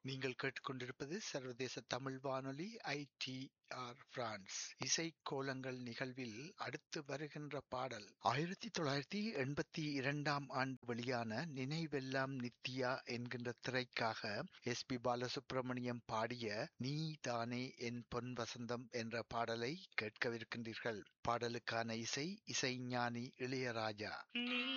நீங்கள் கேட்டுக்கொண்டிருப்பது சர்வதேச தமிழ் வானொலி ஐடிஆர் பிரான்ஸ். இசை கோலங்கள் நிகழ்வில் அடுத்து வருகின்ற பாடல் 1982 வெளியான நினைவெல்லாம் நித்யா என்கின்ற திரைக்காக எஸ்.பி. பாலசுப்ரமணியம் பாடிய நீ தானே என் பொன் வசந்தம் என்ற பாடலை கேட்கவிருக்கின்றீர்கள். பாடலுக்கான இசைஞானி இளையராஜா.